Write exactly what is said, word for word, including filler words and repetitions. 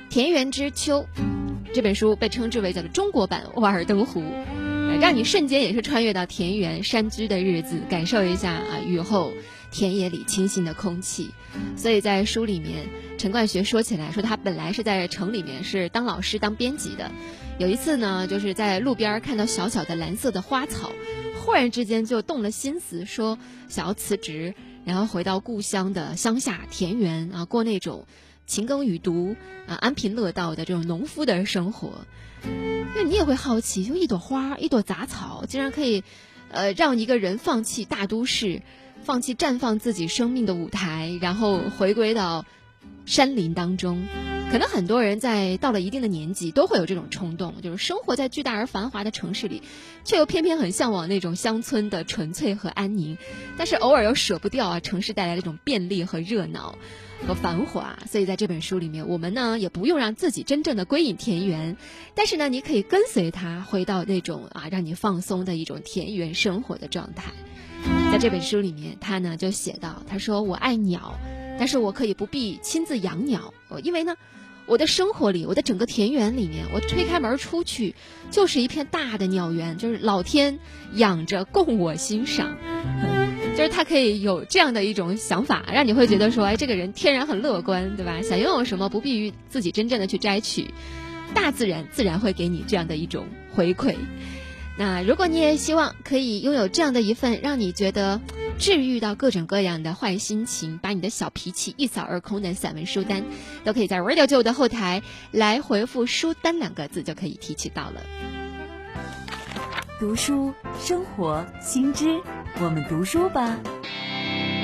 田园之秋》这本书被称之为叫做中国版《瓦尔登湖》，让你瞬间也是穿越到田园山居的日子，感受一下啊雨后田野里清新的空气。所以在书里面，陈冠学说起来说，他本来是在城里面是当老师当编辑的，有一次呢，就是在路边看到小小的蓝色的花草，忽然之间就动了心思，说想要辞职，然后回到故乡的乡下田园啊，过那种勤耕雨读啊、安贫乐道的这种农夫的生活。那你也会好奇，就一朵花一朵杂草竟然可以呃让一个人放弃大都市，放弃绽放自己生命的舞台，然后回归到山林当中。可能很多人在到了一定的年纪都会有这种冲动，就是生活在巨大而繁华的城市里，却又偏偏很向往那种乡村的纯粹和安宁，但是偶尔又舍不掉啊城市带来的这种便利和热闹和繁华。所以在这本书里面，我们呢也不用让自己真正的归隐田园，但是呢你可以跟随它回到那种啊让你放松的一种田园生活的状态。在这本书里面，他呢就写到，他说我爱鸟，但是我可以不必亲自养鸟，因为呢我的生活里，我的整个田园里面，我推开门出去就是一片大的鸟园，就是老天养着供我欣赏。就是他可以有这样的一种想法，让你会觉得说，哎，这个人天然很乐观，对吧？想拥有什么不必于自己真正的去摘取，大自然自然会给你这样的一种回馈。那如果你也希望可以拥有这样的一份让你觉得治愈到各种各样的坏心情，把你的小脾气一扫而空的散文书单，都可以在 Radio 九的后台来回复书单两个字就可以提取到了。 读书生活新知，我们读书吧。